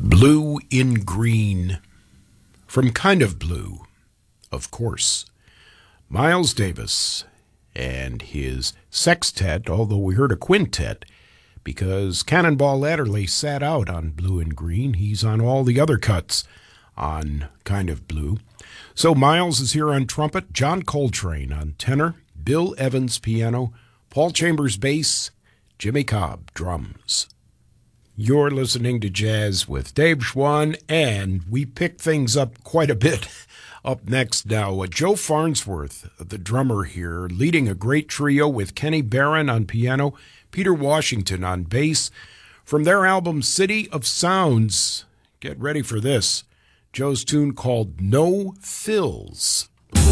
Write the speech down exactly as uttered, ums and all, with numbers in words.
Blue in Green, from Kind of Blue, of course. Miles Davis and his sextet, although we heard a quintet, because Cannonball Adderley sat out on Blue and Green. He's on all the other cuts on Kind of Blue. So Miles is here on trumpet, John Coltrane on tenor, Bill Evans piano, Paul Chambers bass, Jimmy Cobb drums. You're listening to Jazz with Dave Schwann, and we pick things up quite a bit. Up next now, uh, Joe Farnsworth, the drummer here, leading a great trio with Kenny Barron on piano, Peter Washington on bass. From their album City of Sounds, get ready for this, Joe's tune called No Fills.